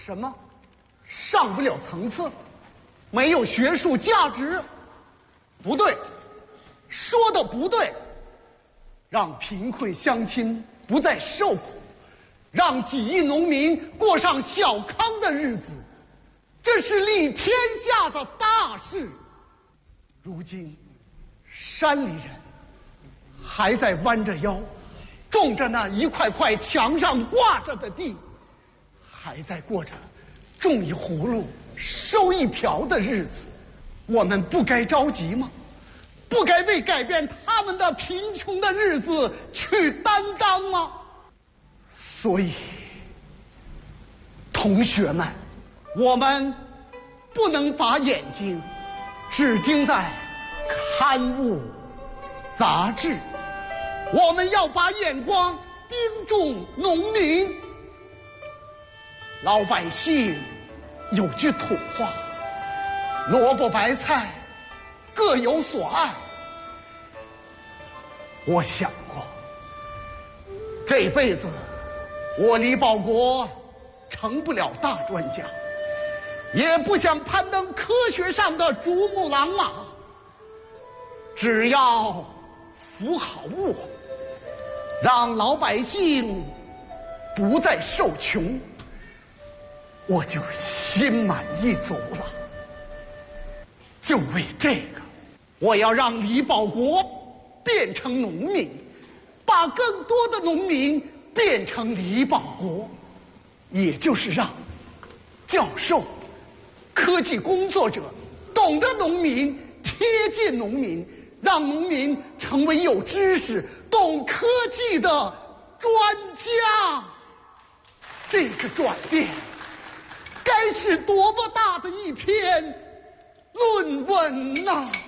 什么？上不了层次，没有学术价值？不对，说的不对。让贫困乡亲不再受苦，让几亿农民过上小康的日子，这是利天下的大事。如今，山里人还在弯着腰，种着那一块块墙上挂着的地，还在过着种一葫芦收一瓢的日子。我们不该着急吗？不该为改变他们的贫穷的日子去担当吗？所以，同学们，我们不能把眼睛只盯在刊物、杂志，我们要把眼光盯住农民。老百姓有句土话：萝卜白菜各有所爱。我想过，这辈子我李保国成不了大专家，也不想攀登科学上的珠穆朗玛，只要扶好沃，让老百姓不再受穷，我就心满意足了。就为这个，我要让李保国变成农民，把更多的农民变成李保国，也就是让教授、科技工作者懂得农民，贴近农民，让农民成为有知识、懂科技的专家。这个转变，该是多么大的一篇论文呐！